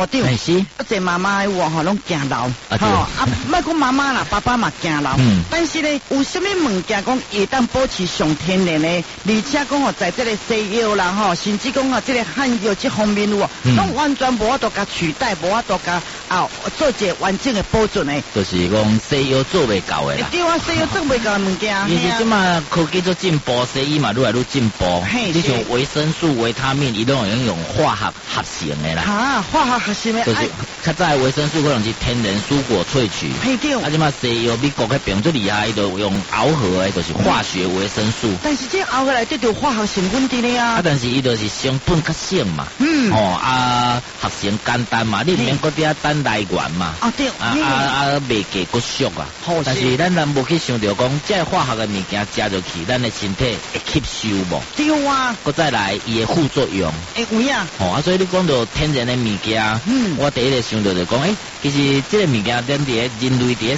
部长， 是， 这妈妈的话吼拢惊老，莫讲妈妈啦，爸爸嘛惊老。但是呢，有什么物件讲会当保持上天然的，而且讲吼，在这个西药啦吼，甚至讲吼，这个汉药这方面有，拢完全无法度甲取代，无法度甲做一个完整的保存的。 就是讲西药做袂到的啦。 对啊，西药做袂到的物件。 其实即马科技做进步，西医嘛愈来愈进步。你像维生素、维他命，伊都用化学合成的啦。 化学合成的。 就是较早维生素可能是天然蔬果萃取。 嘿对。 即马西药美国迄边最厉害，伊就用熬合的，就是化学维生素。 但是这熬下来，这就化学成分伫咧啊。 但是伊就是成分较少嘛。合成简单嘛，你免搁啲等来源嘛。 对。 袂加搁俗啊。但是咱人无去想到讲，这化学的物件加入去，咱的身体会吸收无？ 对啊。 搁再来伊的副作用。 有啊。 所以你讲到天然的物件，我第一个想到就讲，其实这个物件咱伫人类伫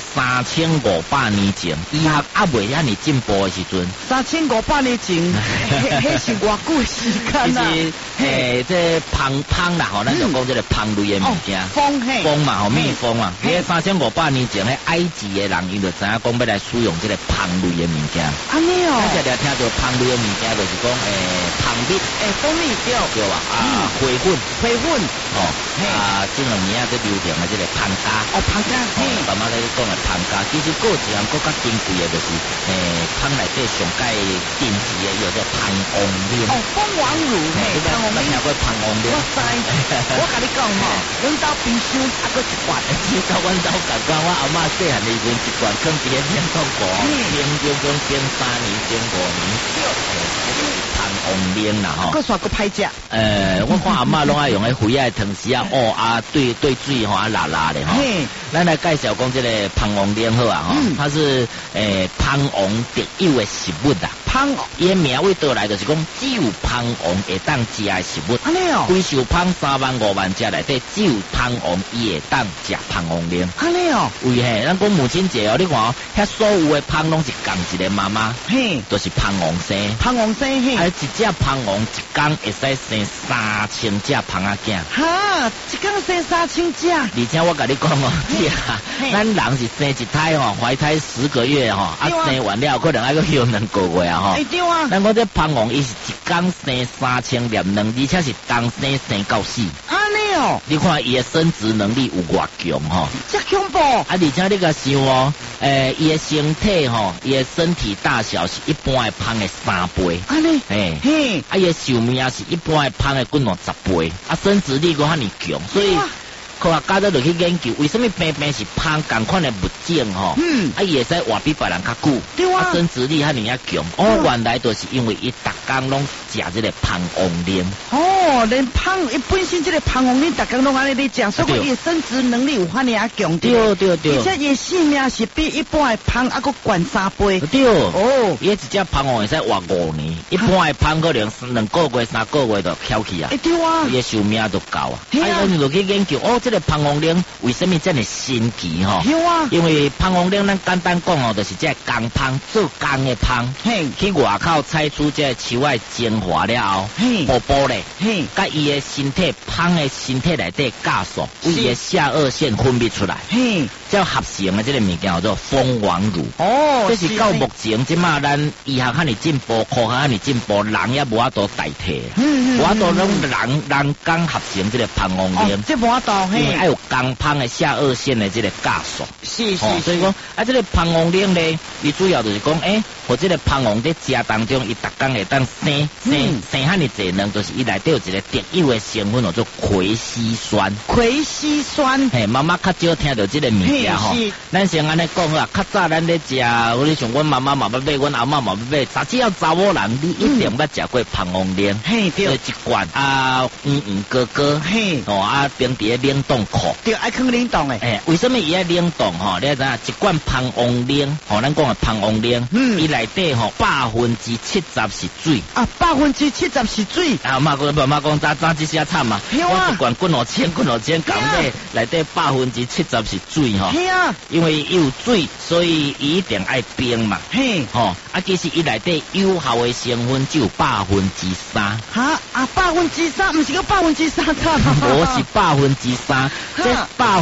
3500年前，医学还未遐尼进步的时阵 ，3500年前，迄是偌久的时间啊。 其实这蜂啦吼，咱就讲这个蜂类的物件，蜂嘛吼，蜜蜂啊。迄3500年前，迄埃及的人伊就知影讲要来使用这个蜂类的物件。 安尼哦。 咱常常听到蜂类的物件，就是讲蜂蜜， 蜂蜜对吧？花粉，这两年在流行的这个蜂胶。 蜂胶， 爸妈咧讲的蜂胶，其实个一项更加珍贵的，就是蜂内底上界定制的，叫做蜂王乳。 蜂王乳， 蜂王乳，听过蜂王乳？ 我知，我甲你讲吼，阮兜冰箱还搁一罐， 到阮兜感觉我阿嬷细汉的时阵一罐，放伫咧冷冻库，冰3年、冰5年。蜂王奶啦吼， 个煞个歹食。 我看阿嬷拢爱用迄肥仔汤匙对水吼辣辣的吼。咱来介绍讲这个蜂王奶好啊吼，它是蜂王特有的食物啦。蜂王伊名为倒来就是讲，只有蜂王会当食的食物。 安尼哦， 规受蜂3万5万只内底，只有蜂王伊会当食蜂王奶。 安尼哦， 为咱讲母亲节哦，你看哦，遐所有的蜂拢是共一个妈妈，都是蜂王生。一只蜂王一天会使生3000只蜂仔囝。 一天生3000只。 而且我甲你讲哦，咱人是生一胎吼，怀胎10个月吼，生完了可能还阁休2个月啊吼。 对啊。 咱讲这蜂王伊是一天生3000粒卵，而且是当生到死。 安尼哦。 你看伊的生殖能力有偌强吼。 这恐怖。 而且你甲想哦，伊的身体吼，伊的身体大小是一般的蜂的3倍。 安尼。 伊的寿命也是一般的蜂的滚10倍，生殖力阁遐尼强，所以科学家都落去研究，为什么偏是蜂共款的物种吼？伊会使活比别人较久，生殖力遐尼啊强。原来就是因为伊逐工拢食这个蜂王奶。 连蜂伊本身这个蜂王奶逐工拢安尼咧食，所以伊的生殖能力有遐尼啊强。 对。 而且伊的性命是比一般的蜂还阁悬3倍。 对。伊一只蜂王会使活5年，一般的蜂可能2个月、3个月就翘起啊。 对啊。 伊的寿命就够啊。咱就去研究这个蜂王奶为什么这么神奇吼？因为蜂王奶咱简单讲哦，就是这工蜂做工的蜂，去外口采出这树仔精华了后，薄薄咧，甲伊的身体蜂的身体内底酵素，为伊的下颚腺分泌出来，叫合成的这个物件叫做蜂王乳。这是到目前即马咱医学遐尼进步，科学遐尼进步，人也无法度代替，无法度拢人工合成这个蜂王奶。 这无法度， 因为还有工蜂的下颚腺的这个酵素。 是。 所以讲这个蜂王奶咧，伊主要就是讲，或这个蜂王在食当中，伊逐工会当生遐尼济卵，就是伊内底有一个特有的成分叫做葵烯酸。妈妈较少听到这个物件吼。咱先安尼讲好啊，较早咱咧食，我咧像阮妈妈嘛要买，阮阿嬷嘛要买，只要查某人，你一定捌食过蜂王奶。对。一罐哥，冰伫咧冷冻库。 对，爱放冷冻诶。 为什么伊爱冷冻吼？你知影一罐蜂王奶，咱讲的蜂王奶，伊内内底吼70%是水啊，70%是水啊，妈讲早这些惨嘛，我一罐滚落千讲内底70%是水吼， 系啊， 因为有水，所以一定爱冰嘛， 嘿， 吼啊，其实伊内底有效的成分只有3%， 哈啊，3%，唔是个3%差， 我是3%，这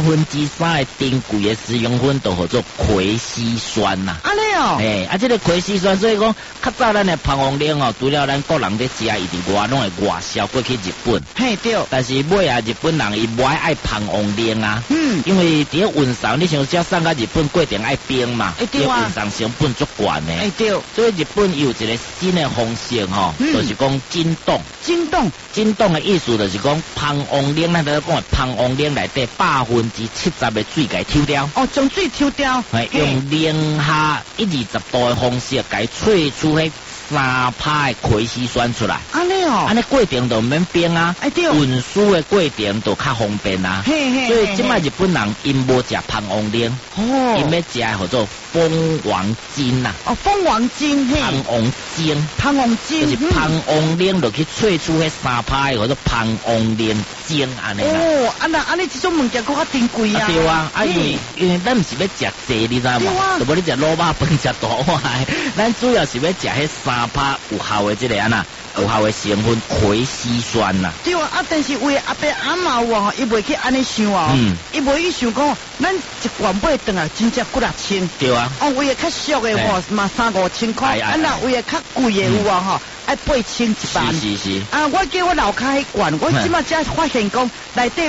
3%的珍贵的食用酚都叫做葵烯酸呐， 安尼哦， 啊，这个葵烯酸，所以讲较早咱的芳王奶哦，除了咱国人在食，伊伫外拢会外销过去日本， 嘿对， 但是尾啊日本人伊无爱芳王奶啊，因为伫运送，你想只送到日本过程爱冰嘛， 对啊， 运送成本足悬的， 对， 所以日本有一个新的方式吼，就是讲冷冻的意思就是讲芳王奶，咱在讲的芳王奶内底70%的水给抽掉， 哦，将水抽掉， 用零下120度的方式给萃出迄3%的葵烯酸出来， 安尼哦， 安尼过程就免冰啊， 对， 运输的过程就较方便啊，所以即摆日本人因无食芳王奶，哦，因要食叫做蜂王精呐， 哦，蜂王精， 芳王精，就是芳王奶落去萃出迄3%叫做芳王奶精安尼啦。 哦，安尼这种物件佫较珍贵啊。 对啊，因为咱毋是要食济，你知嘛？就无你食卤肉饭食大碗，咱主要是要食迄3%有效的这个呐，有效的成分葵烯酸呐。 对啊，但是为阿伯阿嬷哇，伊袂去安尼想哦，伊袂去想讲，咱一罐买回来真正5-6千。 对啊。 哦，为较俗的吼，嘛3-5千块，那为较贵的有啊吼，爱8000、10000。 是。 啊，我叫我老开迄罐，我即马才发现讲，内底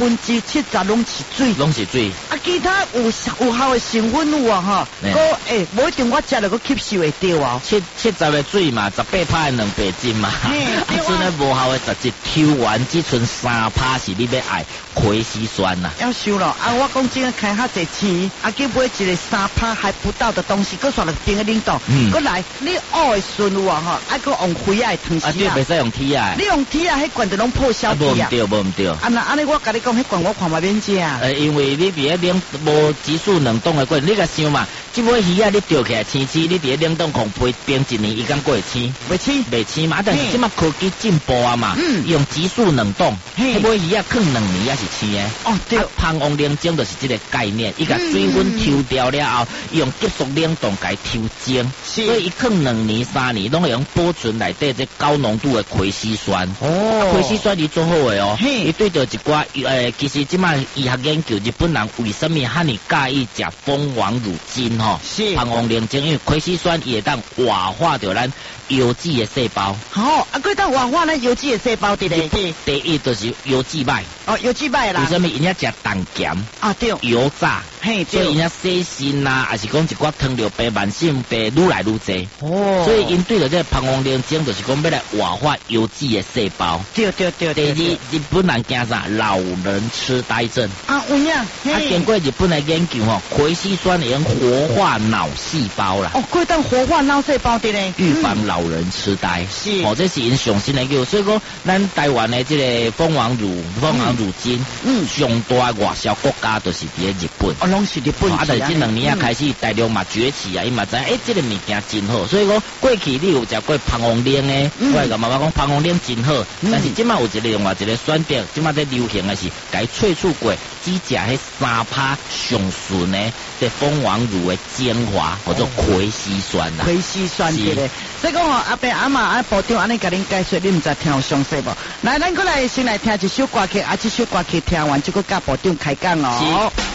70%拢是水。啊，其他有效的成分有啊吼，无一定我食了佫吸收会到啊。 70%的水嘛，18%的两白金嘛，啊，剩咧无效的11抽完，只剩3%是你要爱葵烯酸呐。 要收了啊！我讲真个开较侪钱，啊，去买一个3%还不到的东西，佫刷落冰个冷冻，佫来你熬的顺有啊吼，爱佫用灰啊汤匙啊， 对，袂使用铁啊。 你用铁啊，迄罐就拢破销去啊。 无唔对。 安尼我甲你讲，迄罐我看嘛免食啊。 因为你伫咧冷无急速冷冻的过程，你甲想嘛，即尾鱼啊，你钓起来青，你伫咧冷冻空杯冰1年，伊敢过会青？袂青嘛。但是即马科技进步啊嘛，用急速冷冻，迄尾鱼啊放2年也是青的。哦，对。芳王奶精就是这个概念，伊甲水分抽掉了后，用急速冷冻甲抽精，所以伊放2年3年，拢会用保存内底这高浓度的葵烯酸。哦，葵烯酸伊做好的哦，伊对着一寡其实即马医学研究，日本人为什么遐尼介意食蜂王乳精吼？是芳王奶精，因为葵烯酸伊会当活化着咱油脂的细胞。好， 啊，佮当活化咱油脂的细胞伫咧。 第一就是油脂歹。 哦，油脂歹啦。 为什么因遐食重咸？啊，对。油炸。嘿，所以因遐洗肾啊，还是讲一寡糖尿病、慢性病愈来愈侪。哦。所以因对着这芳王奶精，就是讲要来活化油脂的细胞。对。第二，日本人惊啥？老人痴呆症。啊，有影。啊，经过日本的研究吼，葵烯酸会用活化脑细胞啦。哦， 可以当活化脑细胞的咧。 预防老人痴呆。是。哦，这是因上新的研究，所以讲咱台湾的这个蜂王乳精，上大外销国家都是伫咧日本。哦，拢是日本。啊，但是这2年开始大陆嘛崛起啊，伊嘛知这个物件真好，所以讲过去你有食过芳王奶的，我会甲妈妈讲芳王奶真好，但是即马有一个另外一个选择，即马在流行的是改萃取过，只食迄3%上纯的这蜂王乳的精华，或者葵烯酸啦。 葵烯酸对咧，所以讲吼阿伯阿嬷啊部长安尼甲恁解说，你毋知听有详细无？来，咱过来先来听一首歌曲，啊，这首歌曲听完就搁甲部长开讲哦。